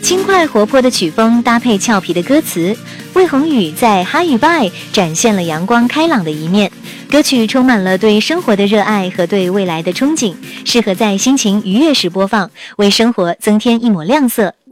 轻快活泼的曲风搭配俏皮的歌词，魏宏宇在《哈语 Bye》展现了阳光开朗的一面。歌曲充满了对生活的热爱和对未来的憧憬，适合在心情愉悦时播放，为生活增添一抹亮色。